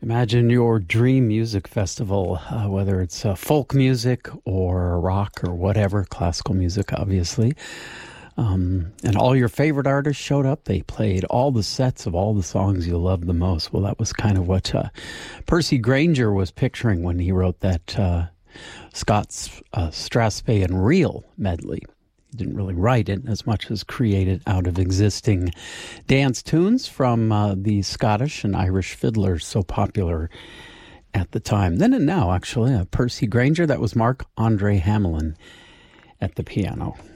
Imagine your dream music festival, whether it's folk music or rock or whatever, classical music, obviously. And all your favorite artists showed up. They played all the sets of all the songs you loved the most. Well, that was kind of what Percy Grainger was picturing when he wrote that Scott's Strathspey and Reel medley. He didn't really write it as much as create it out of existing dance tunes from the Scottish and Irish fiddlers so popular at the time. Then and now, actually, Percy Grainger, that was Mark Andre Hamelin at the piano.